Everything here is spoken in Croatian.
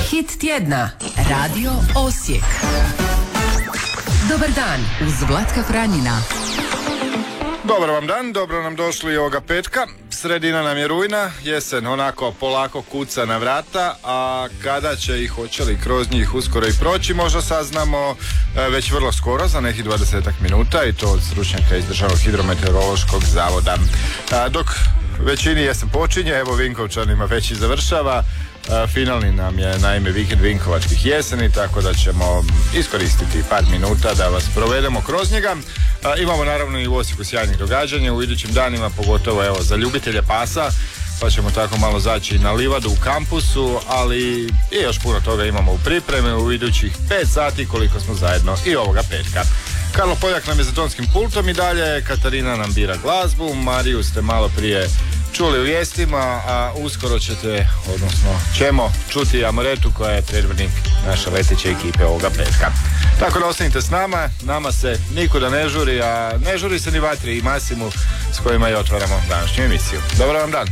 Hit tjedna. Radio Osijek. Dobar dan uz Vlatka Franjina. Dobar vam dan, dobro nam došli ovoga petka. Sredina nam je rujna, jesen onako polako kuca na vrata, a kada će i hoće li kroz njih uskoro i proći možda saznamo već vrlo skoro, za nekih 20 minuta, i to od stručnjaka iz Državnog hidrometeorološkog zavoda. Dok većini jesen počinje, evo Vinkovčanima već i završava. Finalni nam je naime vikend vinkovačkih jeseni, tako da ćemo iskoristiti par minuta da vas provedemo kroz njega. Imamo naravno i u Osijeku sjajnih događanja u idućim danima, pogotovo evo za ljubitelje pasa, pa ćemo tako malo zaći na livadu u kampusu, ali i još puno toga imamo u pripremi u idućih 5 sati koliko smo zajedno i ovoga petka. Karlo Poljak nam je za tonskim pultom i dalje, Katarina nam bira glazbu, Mariju ste malo prije čuli u vijestima, a uskoro ćemo čuti Amoretu koja je predvodnik naše leteće ekipe ovoga petka. Tako da ostanite s nama se nikuda ne žuri, a ne žuri se ni Vatri i Masimu s kojima i otvaramo današnju emisiju. Dobar vam dan!